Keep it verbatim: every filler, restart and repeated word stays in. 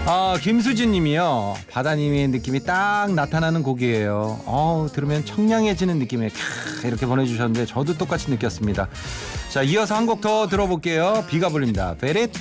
아, 김수진 님이요. 바다님의 느낌이 딱 나타나는 곡이에요. 어 들으면 청량해지는 느낌에 캬, 이렇게 보내주셨는데 저도 똑같이 느꼈습니다. 자, 이어서 한 곡 더 들어볼게요. 비가 불립니다. 베릿.